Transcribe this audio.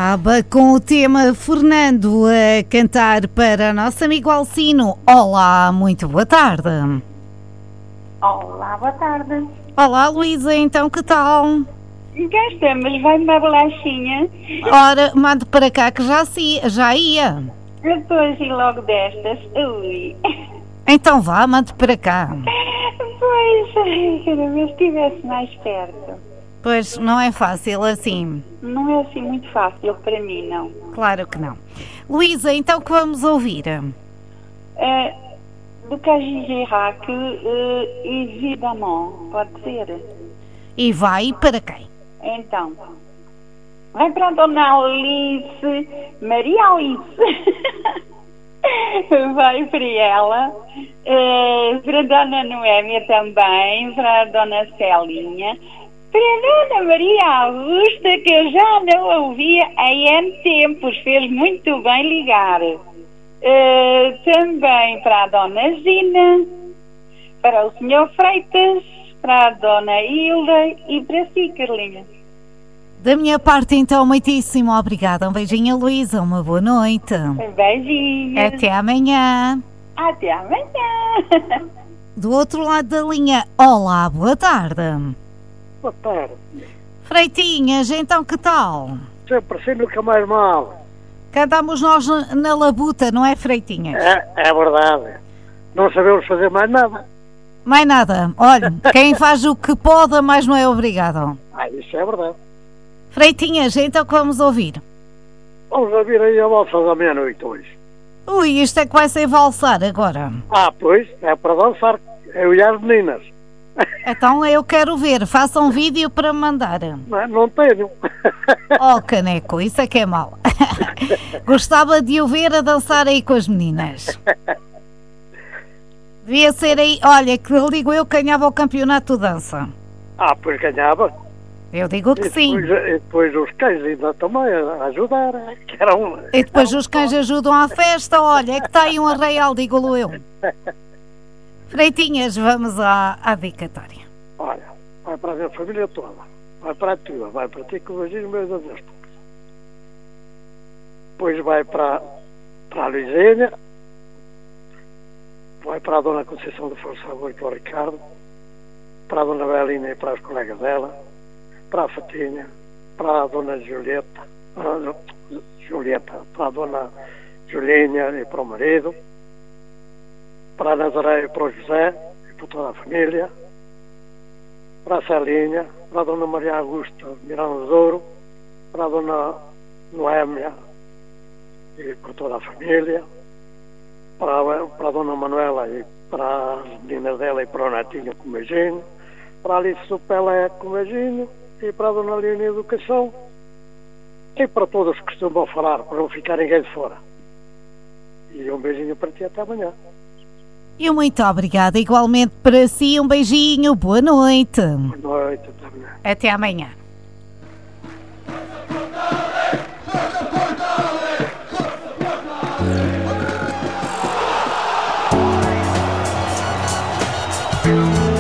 Estava com o tema Fernando a cantar para nosso amigo Alcino. Olá, muito boa tarde. Olá, boa tarde. Olá, Luísa, então que tal? Cá estamos, vai uma bolachinha. Ora, mande para cá que já ia. Eu estou assim logo destas. Ui. Então vá, mande para cá. Pois, cada vez estivesse mais perto. Pois, não é fácil assim. Não é assim muito fácil para mim, não. Claro que não. Luísa, então que vamos ouvir? Do Cajun Girac, évidemment, pode ser? E vai para quem? Então, vai para a Dona Alice, Maria Alice. Vai para ela, para a Dona Noémia também, para a Dona Celinha, para a Dona Maria Augusta, que eu já não ouvia há N tempos, fez muito bem ligar. Também para a Dona Gina, para o Sr. Freitas, para a Dona Hilda e para si, Carlinha. Da minha parte, então, muitíssimo obrigada. Um beijinho, Luísa. Uma boa noite. Beijinhos. Até amanhã. Até amanhã. Do outro lado da linha, olá, boa tarde. Boa tarde. Freitinhas, então que tal? Sempre assim nunca mais mal. Cantamos nós na labuta, não é, Freitinhas? É verdade. Não sabemos fazer mais nada. Mais nada. Olha, quem faz o que pode, mais não é obrigado. Isso é verdade. Freitinhas, então que vamos ouvir? Vamos ouvir aí a valsa da meia-noite hoje. Ui, isto é que vai ser valsar agora. Pois, é para dançar. Eu e as meninas. Então eu quero ver, faça um vídeo para me mandar. Não tenho. Oh, caneco, isso é que é mau. Gostava de o ver a dançar aí com as meninas. Devia ser aí, olha, que eu digo eu que ganhava o campeonato de dança. Pois ganhava. Eu digo que sim. E depois os cães ainda também a ajudar. Que era e depois os cães ajudam à festa, olha, é que está aí um arraial, digo-lo eu. Freitinhas, vamos à dedicatória. Olha, vai para a minha família toda. Vai para a tua, vai para ti que o beijinho meu Deus. Depois vai para a Luizinha. Vai para a Dona Conceição de Força e para o Ricardo. Para a Dona Belinha e para os colegas dela. Para a Fatinha. Para a Dona Julieta. Para a Dona Julinha e para o marido. Para a Nazaré e para o José e para toda a família. Para a Celinha. Para a Dona Maria Augusta Miranda de Douro. Para a Dona Noémia e para toda a família. Para a Dona Manuela e para as meninas dela e para o netinho com beijinho. Para a Alice do Pelé com beijinho. E para a Dona Leonia Educação. E para todos que costumam falar, para não ficar ninguém de fora. E um beijinho para ti até amanhã. E muito obrigada, igualmente para si, um beijinho, boa noite. Boa noite, até amanhã. Até amanhã.